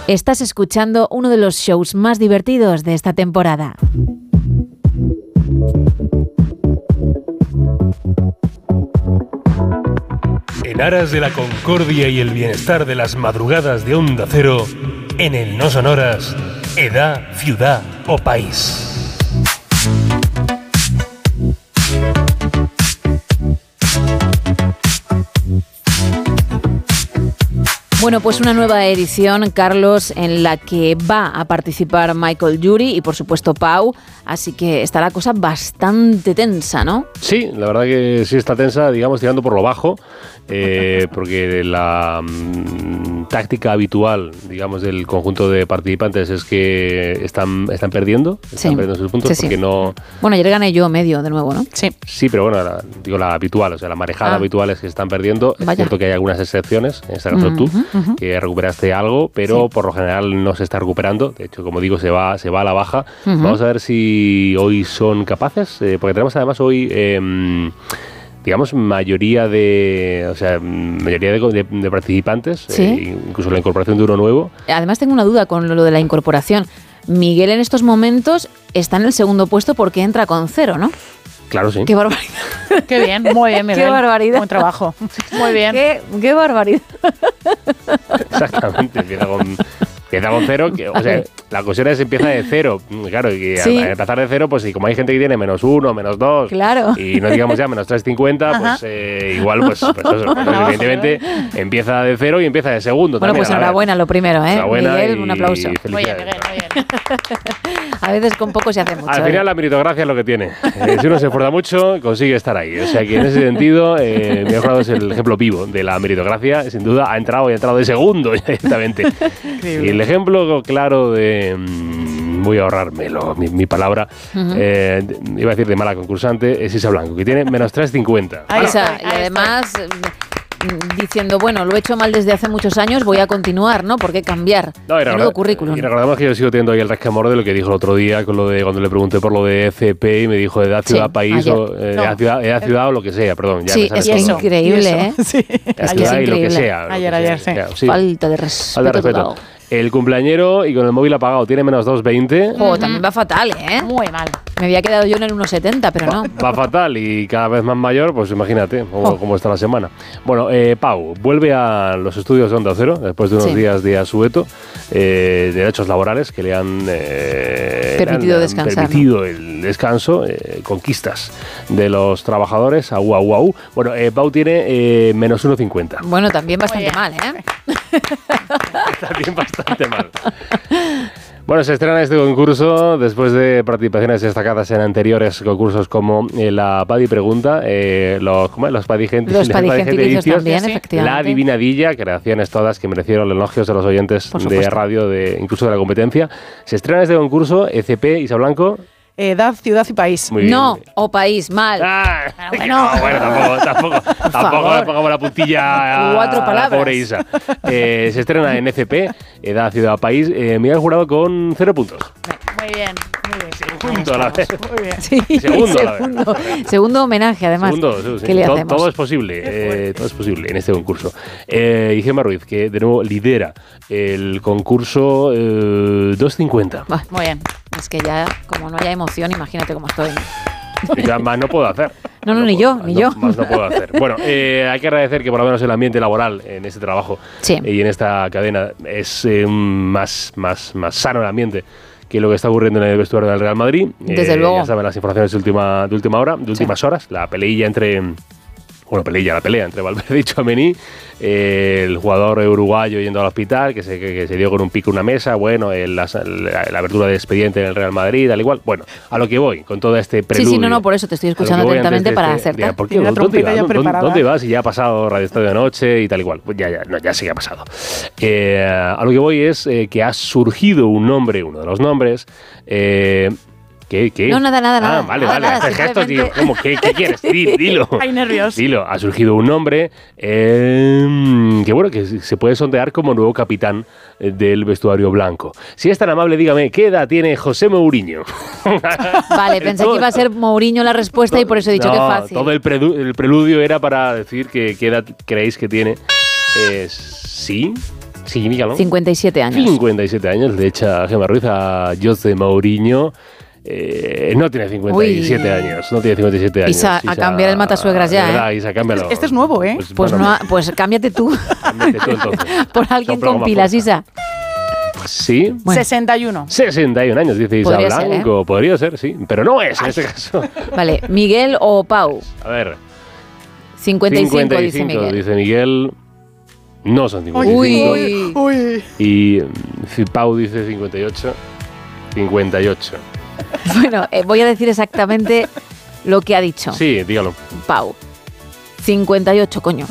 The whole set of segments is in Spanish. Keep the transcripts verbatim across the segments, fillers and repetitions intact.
Estás escuchando uno de los shows más divertidos de esta temporada. En aras de la concordia y el bienestar de las madrugadas de Onda Cero, en el No Sonoras, edad, ciudad o país. Bueno, pues una nueva edición, Carlos, en la que va a participar Michael Urie y, por supuesto, Pau. Así que está la cosa bastante tensa, ¿no? Sí, la verdad que sí está tensa, digamos, tirando por lo bajo, eh, porque la mm, táctica habitual, digamos, del conjunto de participantes es que están, están perdiendo, están Sí. perdiendo sus puntos Sí, sí. porque no... Bueno, ayer gané yo medio de nuevo, ¿no? Sí. Sí, pero bueno, la, digo la habitual, o sea, la marejada Ah. habitual es que están perdiendo. Es Vaya. cierto que hay algunas excepciones, en este caso tú, Ujú, ujú. que recuperaste algo, pero Sí. por lo general no se está recuperando. De hecho, como digo, se va, se va a la baja. Ujú. Vamos a ver si hoy son capaces, eh, porque tenemos además hoy... Eh, digamos, mayoría de, o sea, mayoría de, de, de participantes, Sí. eh, incluso la incorporación de uno nuevo. Además, tengo una duda con lo de la incorporación. Miguel en estos momentos está en el segundo puesto porque entra con cero, ¿no? Claro, sí. ¡Qué barbaridad! Qué bien, muy bien, Miguel. ¡Qué barbaridad! Buen trabajo. Muy bien. ¡Qué, qué barbaridad! Exactamente, empieza con, empieza con cero, que, o sea, la cuestión es empieza de cero, claro, y Sí. al empezar de cero, pues y como hay gente que tiene menos uno, menos dos, Claro. y no digamos ya menos tres cincuenta, Ajá. pues eh, igual, pues, pues, eso, pues, evidentemente empieza de cero y empieza de segundo. Bueno, también, pues a la vez. enhorabuena, lo primero, ¿eh? Enhorabuena Miguel, y un aplauso. Muy bien, felicidades. Miguel, muy bien. A veces con poco se hace mucho. Al ¿eh? final la meritocracia es lo que tiene. Eh, si uno se esfuerza mucho, consigue estar ahí. O sea que en ese sentido, eh, Miguel Jurado es el ejemplo vivo de la meritocracia. Sin duda ha entrado y ha entrado de segundo directamente. Y el ejemplo claro de... mmm, voy a ahorrármelo, mi, mi palabra. Ujú. eh, iba a decir de mala concursante, es Isa Blanco, que tiene menos tres cincuenta. Ahí O sea, estoy, y ahí además mm, diciendo, bueno, lo he hecho mal desde hace muchos años, voy a continuar, ¿no? ¿Por qué cambiar? No, y Menudo recordad- currículum. Y recordamos que yo sigo teniendo ahí el resquemor de lo que dijo el otro día con lo de cuando le pregunté por lo de E C P y me dijo edad, Sí, ciudad, país ayer. o eh, No. edad, ciudad, edad, ciudad o lo que sea, perdón. Ya Sí, me sale es Y que todo. eso, increíble, y ¿eh? eso. Sí. Edad, Ayer ciudad es y lo que increíble. sea. lo Ayer, que ayer, sea, sí. sí. Falta de respeto. Falta de respeto. total. El cumpleañero y con el móvil apagado tiene menos dos veinte. Jo, también va fatal, ¿eh? Muy mal. Me había quedado yo en el uno setenta, pero no. Va fatal y cada vez más mayor, pues imagínate cómo, Oh. cómo está la semana. Bueno, eh, Pau, vuelve a los estudios de Onda Cero después de unos Sí. días de asueto, eh, de derechos laborales que le han, eh, Permitido le han descansar, permitido el descanso, eh, conquistas de los trabajadores, au, au, au. Bueno, eh, Pau tiene eh, menos uno cincuenta. Bueno, también bastante bien. mal, ¿eh? También bastante mal. Bueno, se estrena este concurso después de participaciones destacadas en anteriores concursos como eh, la Padi Pregunta, eh, los, ¿cómo es? los Padi Gente- Los Padi Gente padigentilicios Edicios, también, sí. efectivamente. La Adivinadilla, creaciones todas que merecieron los elogios de los oyentes Por de supuesto. radio, de incluso de la competencia. Se estrena este concurso, E C P, Isa Blanco. Edad, ciudad y país. Muy bien. No, o país, mal. Ah, bueno. no, bueno, tampoco, tampoco, tampoco favor. le pongamos la puntilla a, Cuatro a la palabras. pobre Isa. Eh, se estrena en E C P, Edad, Ciudad, País. Eh, Miguel Jurado con cero puntos. Muy bien, muy bien. Punto a la vez. Muy bien. Sí, Segundo, la segundo, segundo homenaje, además. Segundo, sí, sí. ¿Qué le todo, hacemos? todo es posible, eh, todo es posible en este concurso. Eh, y Gemma Ruiz, que de nuevo lidera el concurso eh, dos cincuenta. Bah, Muy bien. es que ya, como no haya emoción, imagínate cómo estoy. Ya más no puedo hacer. No, no, ni puedo, yo, ni no, yo. Más no puedo hacer. Bueno, eh, hay que agradecer que por lo menos el ambiente laboral en este trabajo Sí. y en esta cadena es eh, más, más, más sano el ambiente que lo que está ocurriendo en el vestuario del Real Madrid. Desde Eh, luego. Ya saben las informaciones de última, de última hora, de últimas horas, la peleilla entre... Bueno, peleilla, la pelea entre Valverde y Tchouaméni, eh, el jugador uruguayo yendo al hospital, que se, que, que se dio con un pico en una mesa, bueno, el, la, la, la abertura de expediente en el Real Madrid, al igual. Bueno, a lo que voy, con todo este preludio. Sí, sí, no, no, por eso te estoy escuchando A lo que voy atentamente antes de para este- acertar. de, ¿Por qué? Tiene la ¿Dónde trompeta vas? ya ¿Dónde, preparada. dónde vas? Y ya ha pasado Radio Estadio de Noche y tal igual. Pues ya, ya, no, ya sí que ha pasado. Eh, a lo que voy es eh, que ha surgido un nombre, uno de los nombres... Eh, ¿Qué, qué? No, nada, nada, ah, nada. vale, Nada, vale. nada, Haces gestos, tío. simplemente- ¿Cómo? ¿Qué, ¿Qué quieres? Di- Dilo. Hay nervios. Dilo. Ha surgido un nombre eh, que, bueno, que se puede sondear como nuevo capitán eh, del vestuario blanco. Si es tan amable, dígame, ¿qué edad tiene José Mourinho? Vale, pensé que iba a ser Mourinho la respuesta y por eso he dicho no, que fácil. Todo el, predu- el preludio era para decir que qué edad creéis que tiene. Eh, sí. Sí, dígalo. cincuenta y siete años. cincuenta y siete años le echa Gemma Ruiz a José Mourinho. Eh, no tiene cincuenta y siete Uy. años, no tiene cincuenta y siete años. Isa, a cambiar el matasuegras ya, ¿verdad, ¿eh? Isa, cámbialo. Este es nuevo, ¿eh? Pues, bueno, no, ha- pues cámbiate tú cámbiate tú, entonces. por alguien Sopla con goma pilas, floja. Isa. Sí. Bueno. sesenta y uno. sesenta y un años, dice Isa Podría ser, Blanco. Podría ser, sí. Pero no es en este caso. Vale, Miguel o Pau. A ver. cincuenta y cinco, cincuenta y dice cinco, Miguel. dice Miguel. No son cincuenta y cinco. Uy. Uy. Y mm, Pau dice cincuenta y ocho. cincuenta y ocho. Bueno, eh, voy a decir exactamente lo que ha dicho Sí, dígalo. Pau. cincuenta y ocho, coño.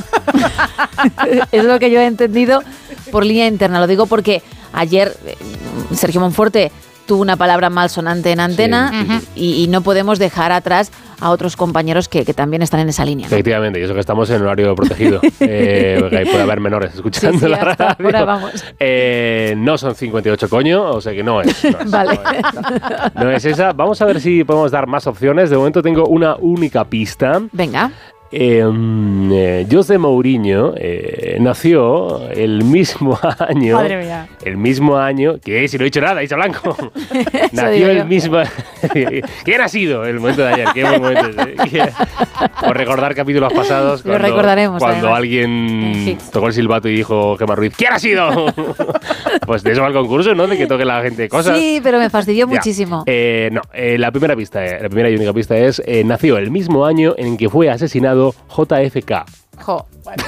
Es lo que yo he entendido por línea interna. Lo digo porque ayer eh, Sergio Monforte tuvo una palabra malsonante en antena Sí, sí, sí. Y, y no podemos dejar atrás a otros compañeros que, que también están en esa línea, ¿no? Efectivamente, y eso que estamos en horario protegido. eh, porque ahí puede haber menores escuchando Sí, sí, la hasta radio. ahora vamos. Eh, no son cincuenta y ocho, coño, o sea que no es. No es, Vale. no es. No es esa. Vamos a ver si podemos dar más opciones. De momento tengo una única pista. Venga. Eh, eh, José Mourinho eh, nació el mismo año. Madre mía. El mismo año. Que si no he dicho nada, Isa Blanco. nació digo yo. el mismo. ¿Quién ha sido el momento de ayer? ¿Qué buen momento es, eh? Por recordar capítulos pasados. Lo recordaremos, Cuando además. alguien En Hits. tocó el silbato y dijo Gemma Ruiz, ¿quién ha sido? Pues de eso va el concurso, ¿no? De que toque la gente cosas. Sí, pero me fastidió Ya. muchísimo. Eh, no, eh, la primera pista, eh, la primera y única pista es eh, nació el mismo año en que fue asesinado J F K. Jo.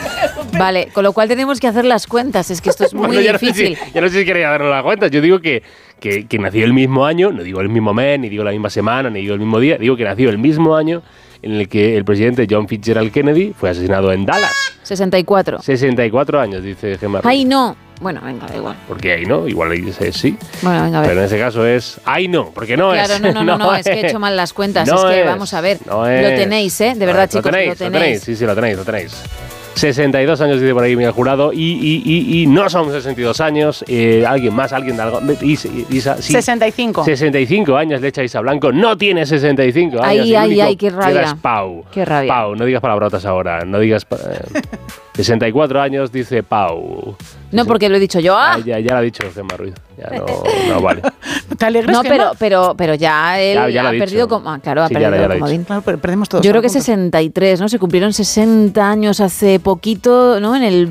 Vale, con lo cual tenemos que hacer las cuentas. Es que esto es muy Bueno, ya no sé difícil. si- ya no sé si quería darnos la cuenta. Yo digo que, que, que nació el mismo año, no digo el mismo mes, ni digo la misma semana, ni digo el mismo día, digo que nació el mismo año en el que el presidente John Fitzgerald Kennedy fue asesinado en Dallas. sesenta y cuatro. sesenta y cuatro años, dice Gemma Ruiz. Ay, no. Bueno, venga, da igual. Porque ahí no, igual ahí dice sí. Bueno, venga, a ver. Pero en ese caso es, ay no, porque no es. Claro, no, no, no, no, es que he hecho mal las cuentas. Es que, vamos a ver, lo tenéis, ¿eh? De verdad, Lo chicos, tenéis, lo tenéis. Sí, sí, lo tenéis, lo tenéis. sesenta y dos años dice por ahí Miguel Jurado y, y, y, y no son sesenta y dos años. Eh, ¿Alguien más? ¿Alguien de algo? Isa, Isa, sí. sesenta y cinco. sesenta y cinco años le echa Isa Blanco. No tiene sesenta y cinco años. Ay, el ay, único ay, qué que rabia. queda es Pau. Qué rabia. Pau, no digas palabrotas ahora. No digas... pa- eh, sesenta y cuatro años dice Pau. No, porque lo he dicho yo. ¡Ah! Ah, ya, ya lo ha dicho Gemma Ruiz. Ya no, no vale. ¿Te alegras? No, Gemma? pero, pero, pero ya él Ya- ya lo ha ha dicho. perdido como. Ah, claro, ha Sí, ya perdido lo- ya lo ha el comodín. Claro, pero perdemos todos. Yo creo que juntos. sesenta y tres, ¿no? Se cumplieron sesenta años hace poquito, ¿no? En el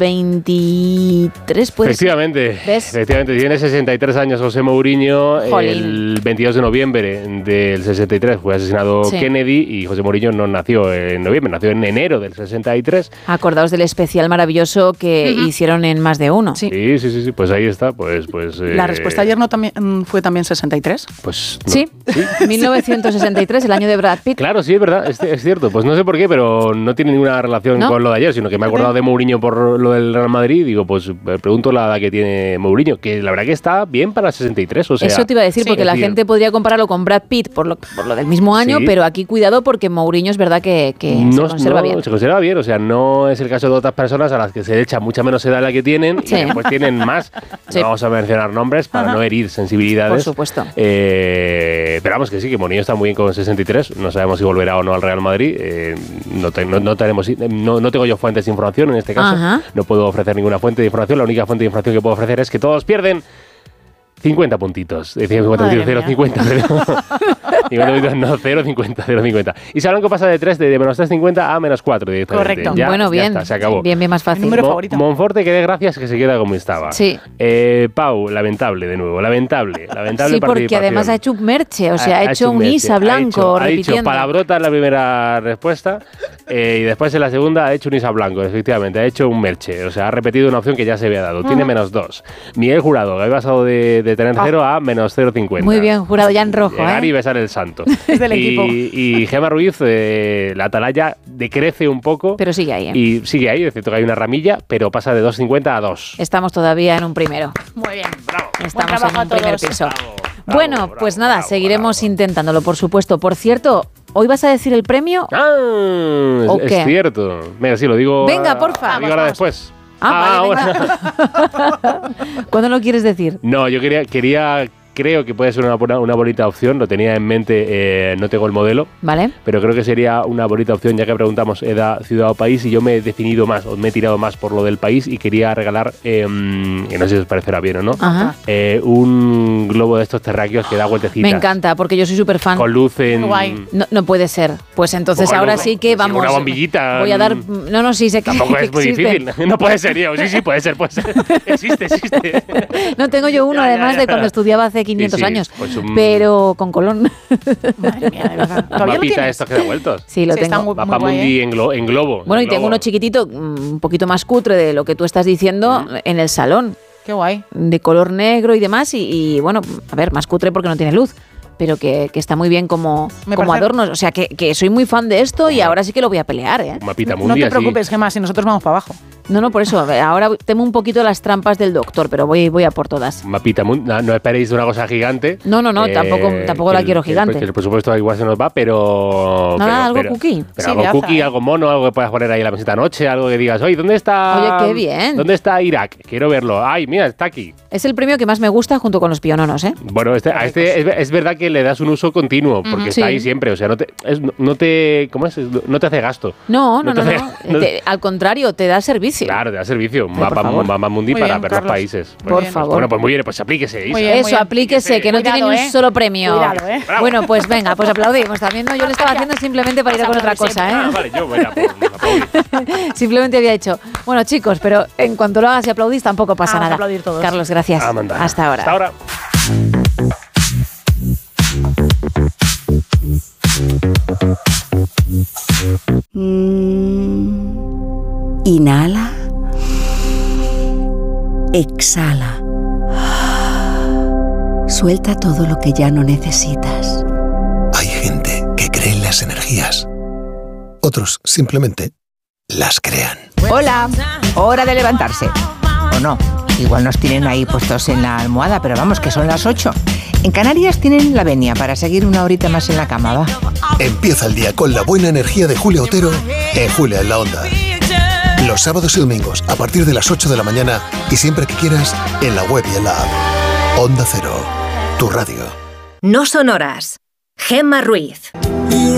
veintitrés, pues. Efectivamente, ¿Ves? efectivamente, tiene sesenta y tres años José Mourinho. Jolín. El veintidós de noviembre del sesenta y tres fue asesinado Sí. Kennedy y José Mourinho no nació en noviembre, nació en enero del sesenta y tres. Acordaos del especial maravilloso que hicieron en Más de Uno. Sí. Sí, sí, sí, sí, pues ahí está, pues... pues La eh, respuesta ayer no también mm, fue también sesenta y tres. Pues no. Sí, mil novecientos sesenta y tres, el año de Brad Pitt. Claro, sí, es verdad, es, es cierto. Pues no sé por qué, pero no tiene ninguna relación ¿No? con lo de ayer, sino que me he acordado de Mourinho por lo del Real Madrid y digo, pues me pregunto la edad que tiene Mourinho, que la verdad que está bien para sesenta y tres, o sea... Eso te iba a decir, sí, porque es la decir- gente podría compararlo con Brad Pitt por lo, por lo del mismo año, Sí. pero aquí cuidado porque Mourinho es verdad que, que se conserva no, bien. Se conserva bien, o sea, no es el caso de otras personas a las que se le echa mucha menos edad de la que tienen Sí. y después tienen más. Sí. No vamos a mencionar nombres para Ajá. no herir sensibilidades. Por supuesto. Eh, pero vamos, que sí, que Mourinho está muy bien con sesenta y tres. No sabemos si volverá o no al Real Madrid. Eh, no, te- no, no tenemos, no, no tengo yo fuentes de información en este caso. Ajá. No puedo ofrecer ninguna fuente de información. La única fuente de información que puedo ofrecer es que todos pierden cincuenta puntitos. Decía cincuenta Madre puntitos, cero, mía. cincuenta, pero cincuenta puntitos, no, cero, cincuenta, cero, cincuenta. Y Blanco pasa de tres, de, de menos tres cincuenta a menos cuatro directamente. Correcto. Ya, bueno, ya bien. está, se acabó. Bien, bien más fácil. Mi número Mo- favorito. Monforte, que dé gracias que se queda como estaba. Sí. Eh, Pau, lamentable de nuevo, lamentable. lamentable Sí, porque participación. además ha hecho un merche, o sea, ha, hecho un merche, Isa ha blanco hecho- Ha repitiendo. dicho palabrota en la primera respuesta eh, y después en la segunda ha hecho un Isa blanco, efectivamente, ha hecho un merche. O sea, ha repetido una opción que ya se había dado. Tiene menos dos. Miguel Jurado, que había pasado de, de tener cero a menos cero coma cincuenta. Muy bien, jurado, ya en rojo, Llegar ¿eh? y besar el santo. Es del y, equipo. y Gemma Ruiz, eh, la atalaya decrece un poco. Pero sigue ahí, ¿eh? Y sigue ahí, es cierto que hay una ramilla, pero pasa de dos cincuenta a dos. Estamos todavía en un primero. Muy bien. Bravo. Estamos trabajo en a un primer todos. piso. Bravo, bravo, Bueno, bravo, pues nada, bravo, seguiremos bravo. intentándolo, por supuesto. Por cierto, ¿hoy vas a decir el premio? Ah, es, ¿O es qué? cierto. Venga, sí, lo digo. Venga, ah, porfa. Digo ahora Vamos, después. Ah, vale, bueno. ¿Cuándo lo quieres decir? No, yo quería, quería creo que puede ser una, una, una bonita opción, lo tenía en mente, eh, no tengo el modelo, ¿vale? Pero creo que sería una bonita opción, ya que preguntamos edad, ciudad o país, y yo me he definido más, o me he tirado más por lo del país, y quería regalar, eh, y no sé si os parecerá bien o no, eh, un globo de estos terráqueos que da vueltecitas. Me encanta, porque yo soy súper fan. Con luz en... Guay. No, no puede ser. Pues entonces Con ahora luz, sí que vamos... Una bombillita. Voy a dar... No, no, sí sé que Tampoco es muy existe. difícil. No puede ser, yo. Sí, sí, puede ser, puede ser. Existe, existe. No, tengo yo uno, Ya, además ya, ya. de cuando estudiaba hace quinientos Sí, sí, años. pues un- Pero con colón. Madre mía, de verdad. Un ¿Todavía lo mapita tienes? estos que da vueltos. Sí, lo Sí, está tengo. muy- Mapa guay, mundi ¿eh? en, glo- en globo. Bueno, en y tengo globo. uno chiquitito, mm, un poquito más cutre de lo que tú estás diciendo, en el salón, Qué guay. de color negro y demás. Y, y, bueno, a ver, más cutre porque no tiene luz, pero que, que está muy bien como, Me como parece- adorno. O sea, que, que soy muy fan de esto y ahora sí que lo voy a pelear, ¿eh? Un mapita No mundi te así. preocupes, Gemma, si nosotros vamos para abajo. No, no, por eso. Ahora temo un poquito las trampas del doctor, pero voy, voy a por todas. Un mapita mundi. No, no esperéis una cosa gigante. No, no, no, tampoco- tampoco que la el- quiero que el- gigante. Que el presupuesto igual se nos va, pero... Nada, pero- algo pero- cookie. Pero Sí, algo de cookie, aza, ¿eh? algo mono, algo que puedas poner ahí en la mesita anoche, algo que digas, oye, ¿dónde está...? Oye, qué bien. ¿Dónde está Irak? Quiero verlo. Ay, mira, está aquí. Es el premio que más me gusta junto con los piononos, ¿eh? Bueno, este, a este es, es verdad que le das un uso continuo, porque Sí. está ahí siempre, o sea, no te, es- no te, ¿cómo es? No te hace gasto. No, no, No no, te no. hace- no- Te- al contrario, te da servicio. Claro, te da servicio. por Mapa, favor. mapa mundi Muy para bien, ver Carlos. los países. Por Pues, favor. Bueno, pues muy bien, pues aplíquese, Isa. Muy bien. Eso, aplíquese, que no Cuidado, tiene ni un ¿eh? solo premio. Cuidado, ¿eh? Bravo. Bueno, pues venga, pues aplaudimos también, ¿no? Yo lo estaba haciendo simplemente para ir a con otra cosa, Ah, ¿eh? vale, yo voy a por- aplaudir. Simplemente había dicho, bueno, chicos, pero en cuanto lo hagas y aplaudís tampoco pasa Vamos a nada. aplaudir todos. Carlos, gracias. Ah, mandada. Hasta ahora. Hasta ahora. Mm, inhala. Exhala. Suelta todo lo que ya no necesitas. Hay gente que cree en las energías. Otros simplemente las crean. Hola, hora de levantarse. ¿O no? Igual nos tienen ahí puestos en la almohada, pero vamos, que son las ocho. En Canarias tienen la venia para seguir una horita más en la cama, va. Empieza el día con la buena energía de Julia Otero en Julia en la Onda. Los sábados y domingos a partir de las ocho de la mañana y siempre que quieras en la web y en la app. Onda Cero, tu radio. No son horas. Gemma Ruiz.